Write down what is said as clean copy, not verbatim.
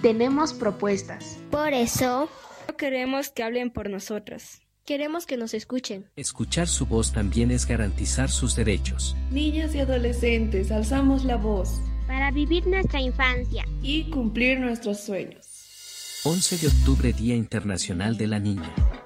tenemos propuestas. Por eso, no queremos que hablen por nosotras. Queremos que nos escuchen. Escuchar su voz también es garantizar sus derechos. Niñas y adolescentes, alzamos la voz para vivir nuestra infancia y cumplir nuestros sueños. 11 de octubre, Día Internacional de la Niña.